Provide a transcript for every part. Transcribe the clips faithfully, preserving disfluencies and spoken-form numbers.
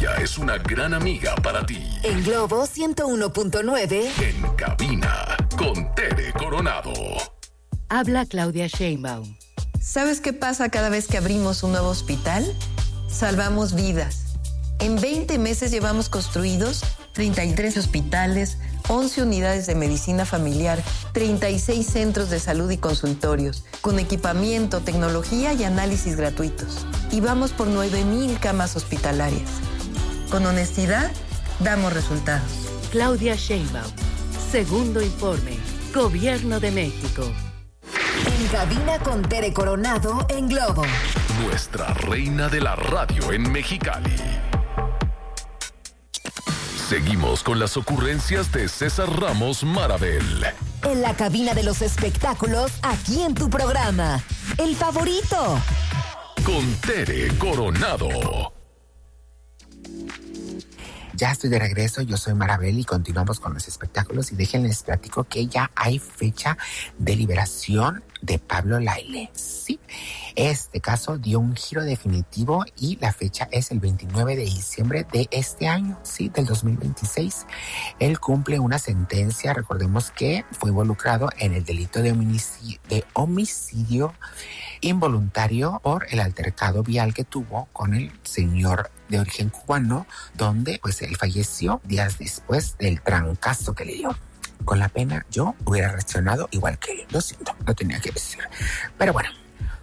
tecnología es una gran amiga para ti. En Globo ciento uno punto nueve. En cabina, con Tere Coronado. Habla Claudia Sheinbaum. ¿Sabes qué pasa cada vez que abrimos un nuevo hospital? Salvamos vidas. En veinte meses llevamos construidos treinta y tres hospitales, once unidades de medicina familiar, treinta y seis centros de salud y consultorios, con equipamiento, tecnología y análisis gratuitos. Y vamos por nueve mil camas hospitalarias. Con honestidad, damos resultados. Claudia Sheinbaum. Segundo informe. Gobierno de México. En cabina con Tere Coronado en Globo. Nuestra reina de la radio en Mexicali. Seguimos con las ocurrencias de César Ramos Marabel. En la cabina de los espectáculos, aquí en tu programa, El Favorito. Con Tere Coronado. Ya estoy de regreso, yo soy Marabel y continuamos con los espectáculos y déjenles platico que ya hay fecha de liberación de Pablo Lyle. Sí, este caso dio un giro definitivo y la fecha es el veintinueve de diciembre de este año, sí, del dos mil veintiséis. Él cumple una sentencia, recordemos que fue involucrado en el delito de homicidio, de homicidio involuntario por el altercado vial que tuvo con el señor de origen cubano, donde pues él falleció días después del trancazo que le dio. Con la pena yo hubiera reaccionado igual que él. Lo siento, no tenía que decir. Pero bueno,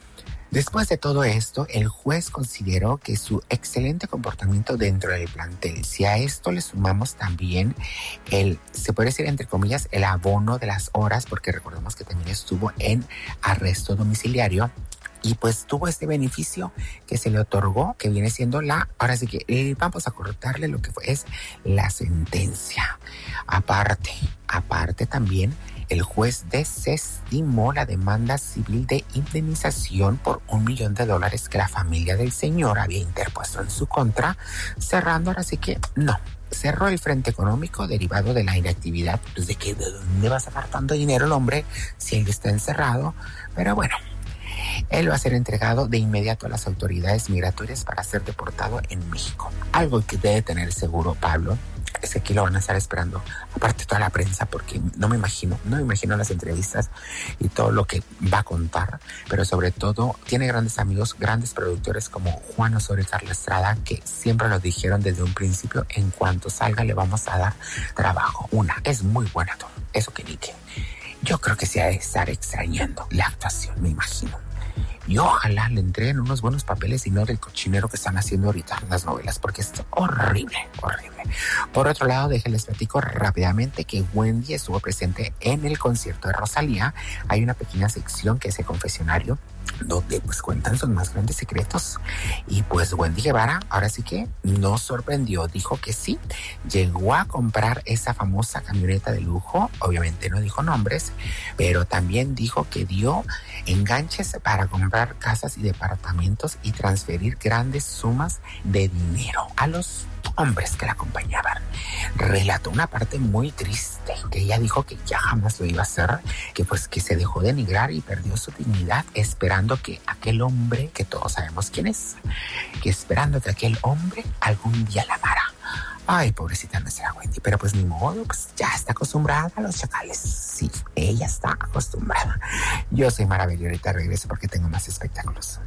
después de todo esto, el juez consideró que su excelente comportamiento dentro del plantel, si a esto le sumamos también el, se puede decir entre comillas, el abono de las horas, porque recordemos que también estuvo en arresto domiciliario, y pues tuvo este beneficio que se le otorgó, que viene siendo la, ahora sí que eh, vamos a cortarle lo que fue, es la sentencia. Aparte, aparte también, el juez desestimó la demanda civil de indemnización por un millón de dólares que la familia del señor había interpuesto en su contra, cerrando ahora sí que no. Cerró el frente económico derivado de la inactividad, pues de que de dónde va a sacar tanto dinero el hombre si él está encerrado, pero bueno. Él va a ser entregado de inmediato a las autoridades migratorias para ser deportado en México. Algo que debe tener seguro Pablo es que aquí lo van a estar esperando, aparte toda la prensa, porque no me imagino, no me imagino las entrevistas y todo lo que va a contar, pero sobre todo tiene grandes amigos, grandes productores como Juan Osorio y Carla Estrada, que siempre lo dijeron desde un principio, en cuanto salga le vamos a dar trabajo. Una, es muy buena todo, eso que ni que. Yo creo que se ha de estar extrañando la actuación, me imagino. Y ojalá le entreguen unos buenos papeles y no del cochinero que están haciendo ahorita en las novelas, porque es horrible, horrible. Por otro lado, déjenles platico rápidamente que Wendy estuvo presente en el concierto de Rosalía. Hay una pequeña sección que es el confesionario, donde pues cuentan sus más grandes secretos. Y pues Wendy Guevara, ahora sí que nos sorprendió, dijo que sí, llegó a comprar esa famosa camioneta de lujo, obviamente no dijo nombres, pero también dijo que dio enganches para comprar casas y departamentos y transferir grandes sumas de dinero a los hombres que la acompañaban. Relató una parte muy triste, que ella dijo que ya jamás lo iba a hacer, que pues que se dejó denigrar y perdió su dignidad esperando que aquel hombre, que todos sabemos quién es, que esperando que aquel hombre algún día la amara. Ay, pobrecita nuestra Wendy, pero pues ni modo, pues ya está acostumbrada a los chacales. Sí, ella está acostumbrada. Yo soy Marabel y ahorita regreso porque tengo más espectáculos.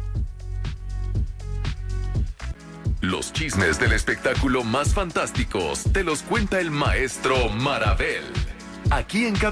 Los chismes del espectáculo más fantásticos te los cuenta el maestro Marabel. Aquí en